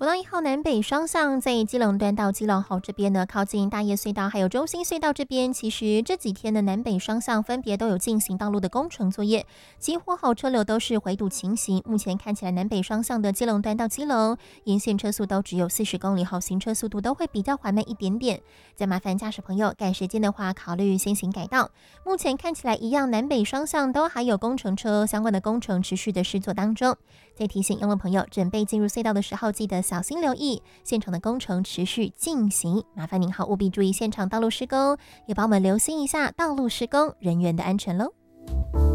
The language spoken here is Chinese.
国道1号南北双向在基隆段到基隆号这边呢，靠近大叶隧道还有中心隧道这边，其实这几天的南北双向分别都有进行道路的工程作业，几乎好车流都是回堵情形。目前看起来南北双向的基隆段到基隆沿线车速都只有40公里，行车速度都会比较缓慢一点点。再麻烦驾驶朋友赶时间的话，考虑先行改道。目前看起来一样，南北双向都还有工程车相关的工程持续的施作当中。再提醒用路朋友，准备进入隧道的时候，记得小心留意，现场的工程持续进行，麻烦您务必注意现场道路施工，也帮我们留心一下道路施工人员的安全喽。